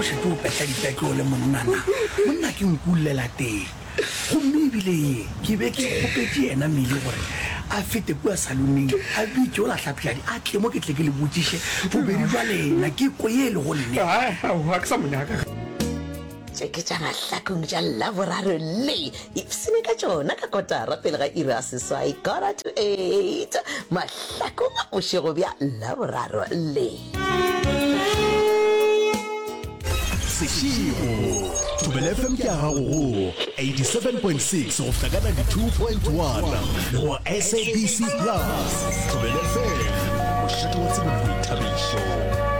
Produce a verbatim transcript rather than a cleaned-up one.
o se tlo petla dipeke o le monnana monna ke nkulela teng gomme ebile ke be ke kgopetse ena mmele gore a fete kua saloneng a bitse o latlhaphjadi a tle mo ke tle ke le botsiše bobedi jwa lena ke ko ye le go nne ga ke sa monyaka ke tša mahlakong tša laboraro le ipsene ka tšona ka kotara pele ga iri a seswai kora to eight mahlakong a bošego bja laboraro le Seshego Thobela F M ke a gago eighty-seven point six go feta ka ninety-two point one le go S A B C Plus Thobela F M o šetše wa tsebeng